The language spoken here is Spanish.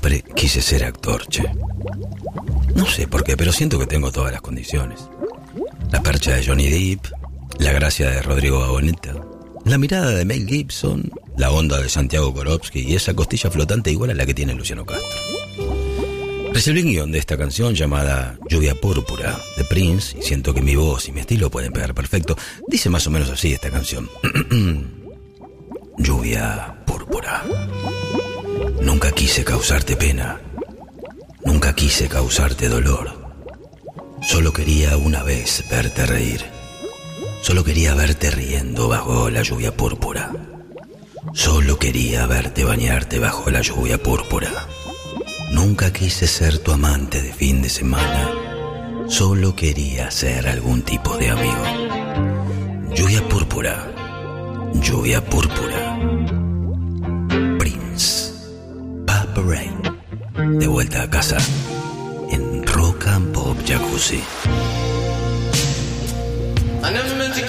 Siempre quise ser actor, che. No sé por qué, pero siento que tengo todas las condiciones. La percha de Johnny Depp, la gracia de Rodrigo Gaoneta, la mirada de Mel Gibson, la onda de Santiago Korowski y esa costilla flotante igual a la que tiene Luciano Castro. Recibí un guión de esta canción llamada Lluvia Púrpura de Prince y siento que mi voz y mi estilo pueden pegar perfecto. Dice más o menos así esta canción. Lluvia púrpura. Nunca quise causarte pena. Nunca quise causarte dolor. Solo quería una vez verte reír. Solo quería verte riendo bajo la lluvia púrpura. Solo quería verte bañarte bajo la lluvia púrpura. Nunca quise ser tu amante de fin de semana. Solo quería ser algún tipo de amigo. Lluvia púrpura. Lluvia púrpura. Prince. Purple Rain. De vuelta a casa en Rock and Pop Jacuzzi.